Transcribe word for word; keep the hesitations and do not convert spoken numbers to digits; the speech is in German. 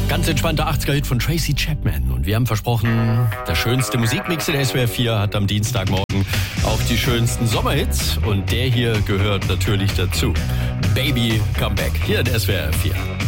Ganz entspannter achtziger-Hit von Tracy Chapman. Und wir haben versprochen, der schönste Musikmix in S W R vier hat am Dienstagmorgen auch die schönsten Sommerhits. Und der hier gehört natürlich dazu. Baby, come back. Hier in S W R vier.